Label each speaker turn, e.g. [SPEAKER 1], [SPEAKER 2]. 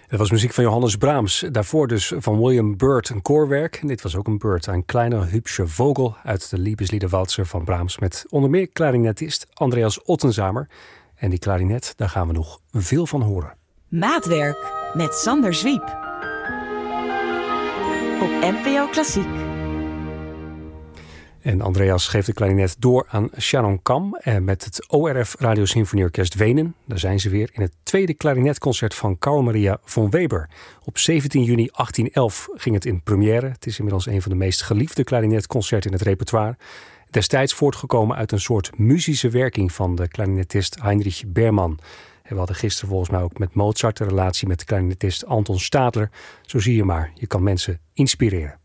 [SPEAKER 1] Het was muziek van Johannes Brahms. Daarvoor dus van William Byrd een koorwerk. En dit was ook een Byrd, een kleine hübsche Vogel uit de Liebesliederwalzer van Brahms. Met onder meer klarinetist Andreas Ottenzamer. En die klarinet, daar gaan we nog veel van horen.
[SPEAKER 2] Maatwerk met Sander Zwiep. Op NPO Klassiek.
[SPEAKER 1] En Andreas geeft de klarinet door aan Sharon Kam met het ORF Radiosymfonieorkest Wenen. Daar zijn ze weer in het tweede klarinetconcert van Carl Maria von Weber. Op 17 juni 1811 ging het in première. Het is inmiddels een van de meest geliefde klarinetconcerten in het repertoire. Destijds voortgekomen uit een soort muzische werking van de klarinetist Heinrich Berman. En we hadden gisteren volgens mij ook met Mozart de relatie met de klarinetist Anton Stadler. Zo zie je maar, je kan mensen inspireren.